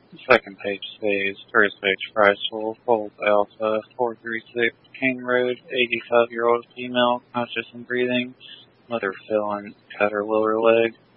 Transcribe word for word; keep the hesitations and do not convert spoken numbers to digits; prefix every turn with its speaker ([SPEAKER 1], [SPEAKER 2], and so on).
[SPEAKER 1] The second page says first page Priceville, Falls Alpha, four three six King Road, eighty-five-year-old female, conscious and breathing. Mother fell and cut her lower leg.